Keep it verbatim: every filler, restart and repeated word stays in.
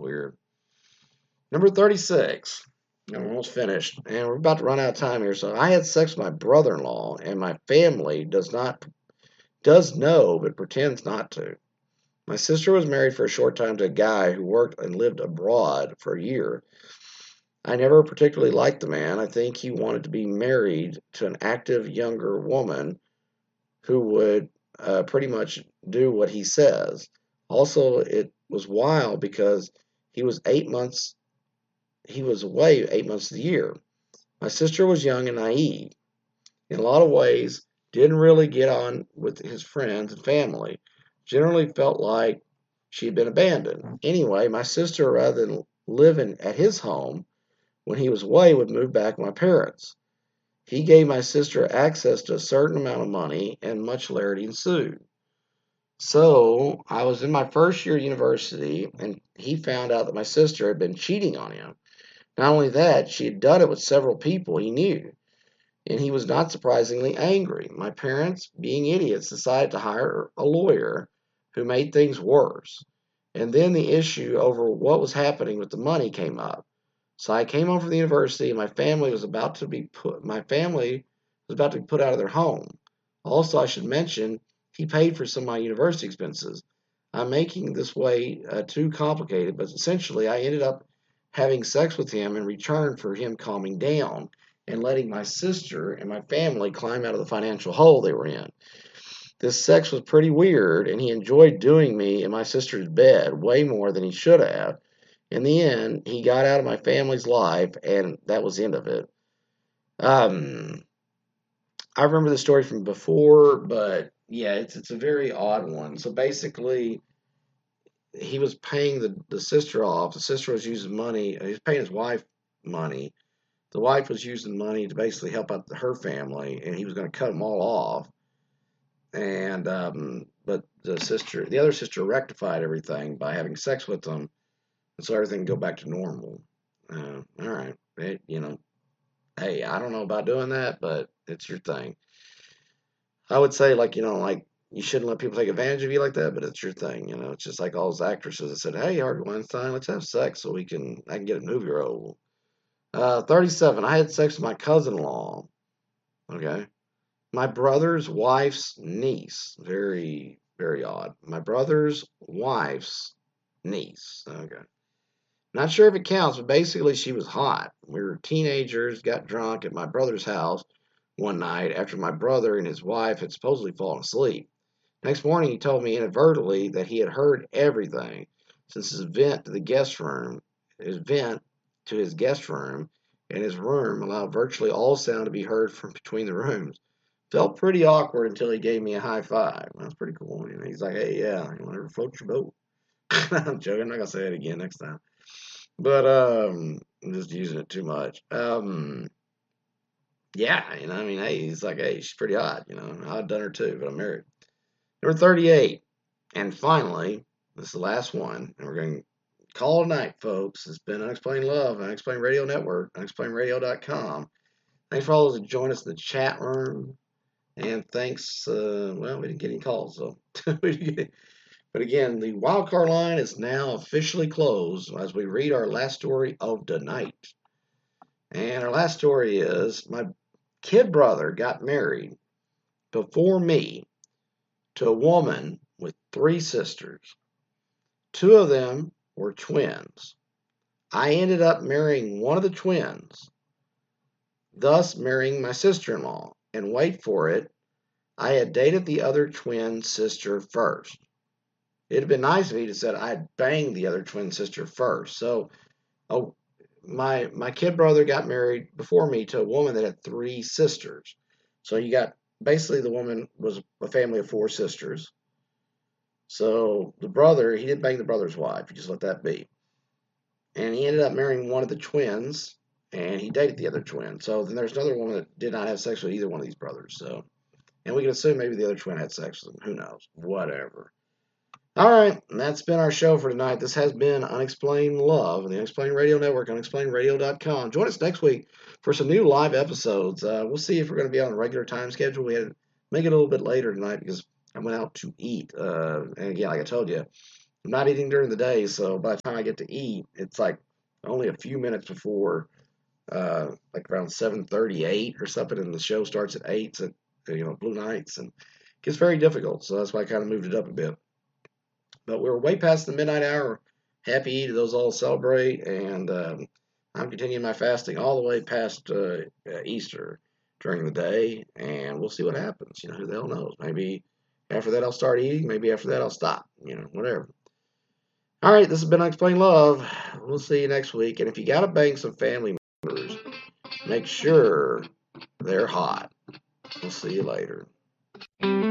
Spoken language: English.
Weird. Number thirty-six. I'm almost finished, and we're about to run out of time here. So I had sex with my brother-in-law, and my family does not does know, but pretends not to. My sister was married for a short time to a guy who worked and lived abroad for a year. I never particularly liked the man. I think he wanted to be married to an active younger woman who would uh, pretty much do what he says. Also, it was wild because he was eight months, he was away eight months of the year. My sister was young and naive. In a lot of ways, didn't really get on with his friends and family. Generally felt like she had been abandoned. Anyway, my sister, rather than living at his home when he was away, would move back with my parents. He gave my sister access to a certain amount of money, and much hilarity ensued. So, I was in my first year of university, and he found out that my sister had been cheating on him. Not only that, she had done it with several people he knew, and he was not surprisingly angry. My parents, being idiots, decided to hire a lawyer who made things worse. And then the issue over what was happening with the money came up. So I came home from the university, and my family was about to be put. My family was about to be put out of their home. Also, I should mention he paid for some of my university expenses. I'm making this way uh, too complicated, but essentially, I ended up having sex with him in return for him calming down and letting my sister and my family climb out of the financial hole they were in. This sex was pretty weird, and he enjoyed doing me in my sister's bed way more than he should have. In the end, he got out of my family's life, and that was the end of it. Um, I remember the story from before, but yeah, it's it's a very odd one. So basically, he was paying the, the sister off. The sister was using money. He was paying his wife money. The wife was using money to basically help out her family, and he was going to cut them all off. And um, but the sister, the other sister, rectified everything by having sex with them, and so everything go back to normal. Uh, all right, it, you know, hey, I don't know about doing that, but it's your thing. I would say, like, you know, like you shouldn't let people take advantage of you like that, but it's your thing. You know, it's just like all those actresses that said, "Hey, Harvey Weinstein, let's have sex so we can I can get a movie role." Uh, thirty-seven. I had sex with my cousin-in-law. Okay. My brother's wife's niece. Very, very odd. My brother's wife's niece. Okay. Not sure if it counts, but basically she was hot. We were teenagers, got drunk at my brother's house one night after my brother and his wife had supposedly fallen asleep. Next morning, he told me inadvertently that he had heard everything since his vent to the guest room, his vent to his guest room, and his room allowed virtually all sound to be heard from between the rooms. Felt pretty awkward until he gave me a high five. That's pretty cool. You know, he's like, "Hey, yeah, you want to float your boat?" I'm joking. I'm not gonna say it again next time. But um, I'm just using it too much. Um, yeah, you know, I mean, hey, he's like, "Hey, she's pretty hot." You know, I've done her too, but I'm married. Number thirty-eight, and finally, this is the last one, and we're going to call it a night, folks. It's been Unexplained Love, Unexplained Radio Network, unexplained radio dot com. Thanks for all those that joined us in the chat room. And thanks, uh, well, we didn't get any calls, so. But again, the wildcard line is now officially closed as we read our last story of the night. And our last story is my kid brother got married before me to a woman with three sisters. Two of them were twins. I ended up marrying one of the twins, thus marrying my sister-in-law. And wait for it, I had dated the other twin sister first. It'd been nice if he'd have said I had banged the other twin sister first. So, oh, my my kid brother got married before me to a woman that had three sisters. So you got basically the woman was a family of four sisters. So the brother, he didn't bang the brother's wife. He just let that be. And he ended up marrying one of the twins, and he dated the other twin. So then there's another woman that did not have sex with either one of these brothers. So, and we can assume maybe the other twin had sex with him. Who knows? Whatever. All right, and that's been our show for tonight. This has been Unexplained Love on the Unexplained Radio Network, unexplained radio dot com. Join us next week for some new live episodes. Uh, we'll see if we're going to be on a regular time schedule. We had to make it a little bit later tonight because I went out to eat. Uh, and again, like I told you, I'm not eating during the day, so by the time I get to eat, it's like only a few minutes before, uh, like around seven thirty-eight or something, and the show starts at eight, so, you know, Blue Nights, and it gets very difficult. So that's why I kind of moved it up a bit. But we were way past the midnight hour. Happy to those all celebrate, and um, I'm continuing my fasting all the way past uh, uh, Easter during the day, and we'll see what happens. You know, who the hell knows? Maybe after that I'll start eating. Maybe after that I'll stop. You know, whatever. All right, this has been Unexplained Love. We'll see you next week. And if you got to bang some family members, make sure they're hot. We'll see you later.